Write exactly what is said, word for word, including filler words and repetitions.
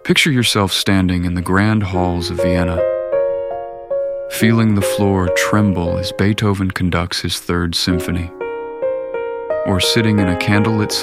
Picture yourself standing in the grand halls of Vienna, feeling the floor tremble as Beethoven conducts his Third Symphony, or sitting in a candlelit